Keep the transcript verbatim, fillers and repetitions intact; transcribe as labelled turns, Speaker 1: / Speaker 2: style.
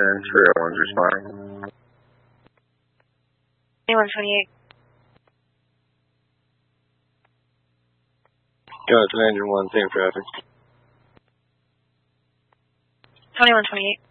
Speaker 1: and three oh one's responding.
Speaker 2: twenty-one twenty-eight.
Speaker 3: Got it, Engine one, same traffic.
Speaker 2: twenty-one twenty-eight.